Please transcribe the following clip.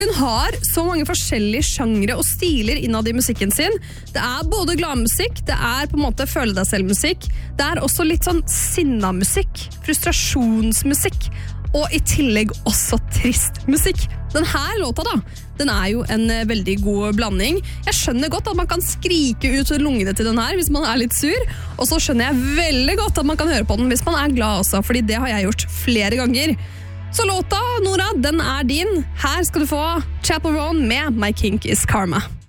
Hun har så mange forskjellige sjangre og stiler innad i musikken sin. Det både gladmusikk, det på en måte føle deg selv-musikk. Det også litt sånn sinna-musikk, frustrasjonsmusikk, og i tillegg også trist musikk. Denne låta da, den jo en veldig god blanding. Jeg skjønner godt at man kan skrike ut lungene til den her hvis man litt sur, og så skjønner jeg veldig godt at man kan høre på den hvis man glad også, fordi det har jeg gjort flere ganger. Så låta, Nora, den din. Her skal du få Chappell Roan med My Kink Is Karma.